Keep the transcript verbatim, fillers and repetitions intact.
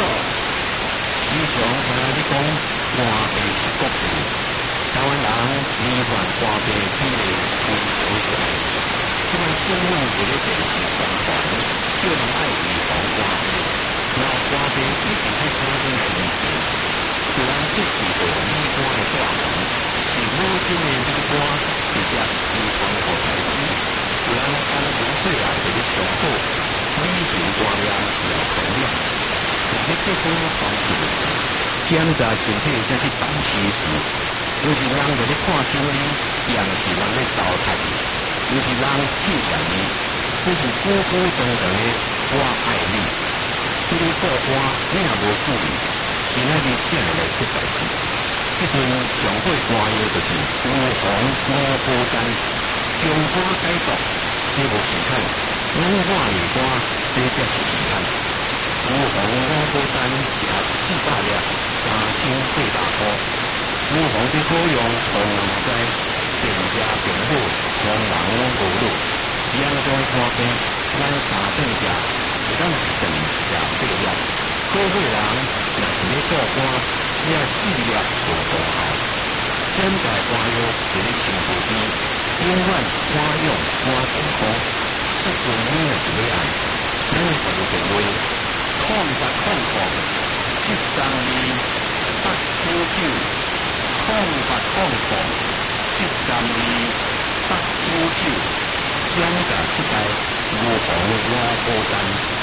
以上听你讲，歌迷是国父，台湾人罹患歌迷体的真少数。即摆新闻就咧电视宣传，叫人爱预防歌迷，然后歌迷已经喺产生的以前，虽然这是个美歌的大门，是母亲的美歌，直接遗传给孩子。有人单纯细汉就咧上好，美型歌名要培养。但你结婚传承，检查身体才去办喜事。有时人就咧看新闻，也是人咧糟蹋你；有时人气象你，只是久久长长的我爱你。对你报歌，你若无注意，今仔日才会来出代志。这阵上过歌谣就是吴鸿吴孤单，将歌改作，这无时间；五我的歌，这才是时间。吴鸿五孤单值四百粒，三千八百块。吴鸿的歌用同人知，店家朋友同人无路。伊安怎看病，咱三顿食，是咱剩食八粒。好伙人若是咧做歌，只四粒就无效。现在歌谣就咧身躯边，永远我用我健康。这阵你若是要爱，咱会有电话。空八空空七三二八九九，空八空空七三二八九九，检查出来无妨我孤单。